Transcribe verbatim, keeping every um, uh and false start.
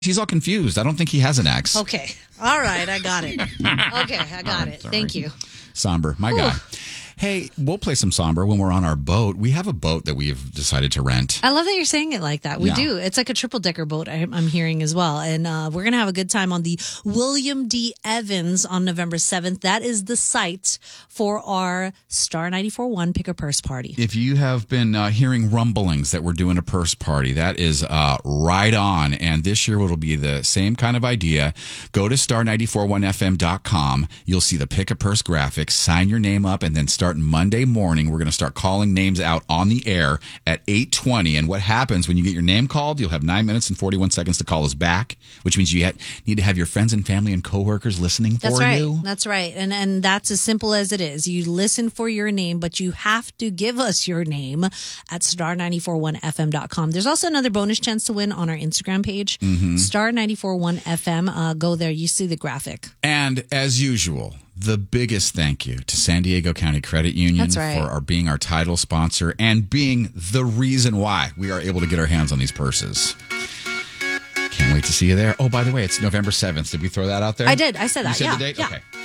He's all confused. I don't think he has an ex. Okay. All right. I got it. Okay. I got it. Sorry. Thank you. Somber, my guy. Hey, we'll play some Somber when we're on our boat. We have a boat that we've decided to rent. I love that you're saying it like that. We Yeah. do. It's like a triple decker boat, I, I'm hearing as well. And uh, we're going to have a good time on the William D. Evans on November seventh. That is the site for our Star ninety-four point one Pick a Purse party. If you have been uh, hearing rumblings that we're doing a purse party, that is uh, right on. And this year it'll be the same kind of idea. Go to star nine four one f m dot com. You'll see the Pick a Purse graphics. Sign your name up, and then start Monday morning. We're going to start calling names out on the air at eight twenty. And what happens when you get your name called, you'll have nine minutes and forty-one seconds to call us back, which means you ha- need to have your friends and family and coworkers listening for That's right. you. That's right. And and that's as simple as it is. You listen for your name, but you have to give us your name at star nine four one f m dot com. There's also another bonus chance to win on our Instagram page, Mm-hmm. star nine four one f m. Uh, go there. You see the graphic. And as usual, the biggest thank you to San Diego County Credit Union That's right. for our being our title sponsor and being the reason why we are able to get our hands on these purses. Can't wait to see you there. Oh, by the way, it's November seventh. Did we throw that out there? I did. I said You that. said yeah. the date? Yeah. Okay.